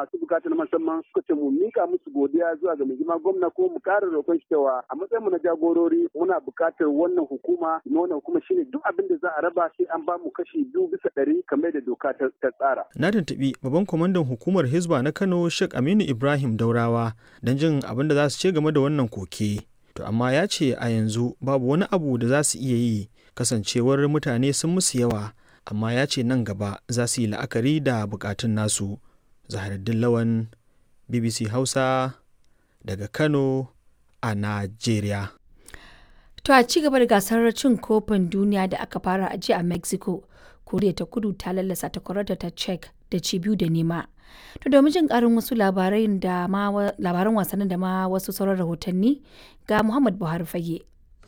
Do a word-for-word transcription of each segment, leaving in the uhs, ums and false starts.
masu bukata na musamman suka ce mu mika musu godiya zuwa ga mai girma gwamna ko mu ƙara roƙon shi cewa a matsayin mu na jagorori muna bukatar wannan hukuma wannan hukuma shine duk abin da za a raba sai an ba mu kashi biyu bisa ɗari kamar da doka ta tsara. Na tuntuɓi babban kwamandan hukumar Hizba na Kano Sheikh Aminu Ibrahim Daurawa don jin abin da za su ce game da wannan koke. To amma ya ce a yanzu babu wani abu da za su iya yi kasancewar mutane sun musu yawa, amma ya ce nan gaba za su yi la'akari da bukatun nasu. Zaharuddin Lawan, B B C Hausa daga Kano a Najeriya. To a ci gaba da gasar cin kofin duniya da aka fara a jiya a Mexico, Koriya ta Kudu ta lallasa takwararta ta Czech da ci biyu da nema. To domin jin karin wasu labaran da ma labaran wasannin da ma wasu sauran rahotanni ga Muhammad Buhari Fage.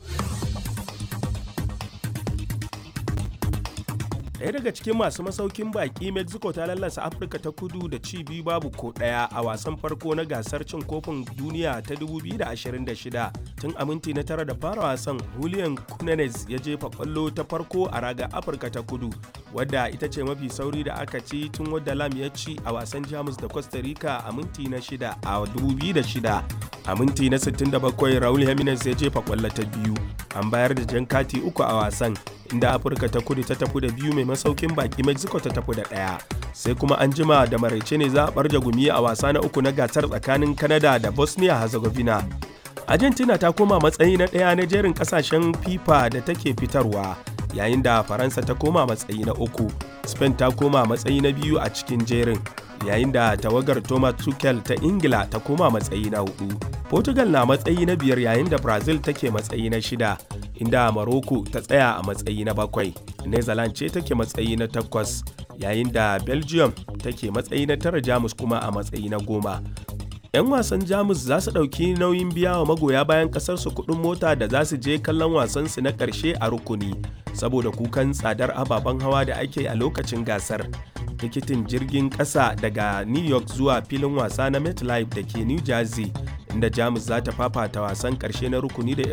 Ɗaya daga cikin masu masaukin baki, Mexico ta lallasa Afirka ta Kudu da ci biyu babu ko ɗaya a wasan farko na gasar cin kofin duniya ta dubu biyu da ashirin da shida. Tun a minti na tara da fara wasan, Julian Quinones ya jefa kwallo ta farko a raga Afirka ta Kudu, wadda ita ce mafi sauri da aka ci tun wadda Lam ya ci a wasan Jamus da Costa Rica a minti na shida a dubu biyu da shida. A minti na sittin da bakwai, Raul Jimenez ya jefa kwallo ta biyu. An bayar da jan kati uku a wasan, inda Afirka ta Kudu ta tafi da biyu mai masaukin baki, Mexico ta tafi da ɗaya. Sai kuma an jima da maraice ne za a barja gumi a wasa na uku na gasar tsakanin Canada da Bosnia Herzegovina. Argentina ta koma matsayi na ɗaya na jerin ƙasashen FIFA da take fitarwa, yayin da Faransa ta koma matsayi na uku. Spain ta koma matsayi na biyu a cikin jerin, yayin da tawagar Thomas Tuchel ta Ingila ta koma matsayi na hudu. Portugal na matsayi na biyar, yayin da Brazil take matsayi na shida, inda Morocco ta tsaya a matsayi na bakwai. Netherlands ce take matsayi na takwas, yayin da Belgium take matsayi na tara, Jamus kuma a matsayi na goma. 'Yan wasan Jamus za su ɗauki nauyin biya wa magoya bayan ƙasarsu kuɗin mota da za su je kallon wasansu na ƙarshe a rukuni, saboda kukan tsadar ababen hawa da ake a lokacin gasar. Tikitin jirgin ƙasa daga New York zuwa filin wasa na MetLife da ke New Jersey, inda Jamus za ta fafata wasan ƙarshe na rukuni da